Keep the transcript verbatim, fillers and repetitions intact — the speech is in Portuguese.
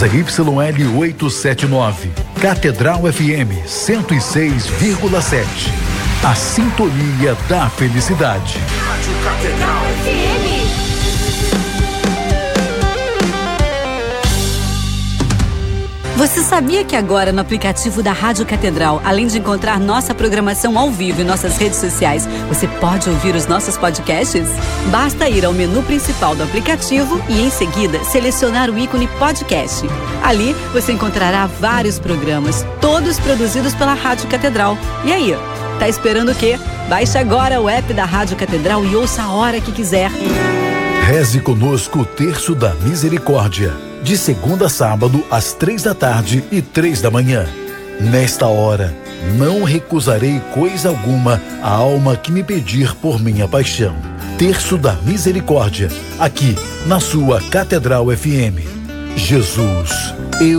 Z Y L oitocentos e setenta e nove, Catedral F M cento e seis vírgula sete. A sintonia da felicidade. Rádio Catedral F M. Você sabia que agora no aplicativo da Rádio Catedral, além de encontrar nossa programação ao vivo em nossas redes sociais, você pode ouvir os nossos podcasts? Basta ir ao menu principal do aplicativo e em seguida selecionar o ícone podcast. Ali você encontrará vários programas, todos produzidos pela Rádio Catedral. E aí, tá esperando o quê? Baixe agora o app da Rádio Catedral e ouça a hora que quiser. Reze conosco o Terço da Misericórdia, de segunda a sábado, às três da tarde e três da manhã. Nesta hora, não recusarei coisa alguma à alma que me pedir por minha paixão. Terço da Misericórdia, aqui na sua Catedral F M. Jesus, eu